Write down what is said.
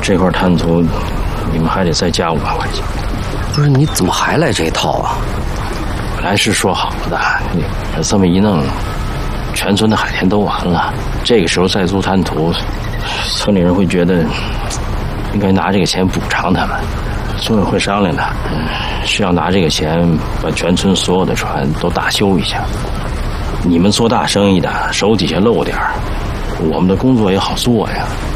这块滩涂，你们还得再加5万块钱。 不是，你怎么还来这一套啊？ 本来是说好了的，你这么一弄，全村的海田都完了。这个时候再租滩涂，村里人会觉得应该拿这个钱补偿他们。村委会商量的，是要拿这个钱把全村所有的船都大修一下。你们做大生意的，手底下露点儿，我们的工作也好做呀。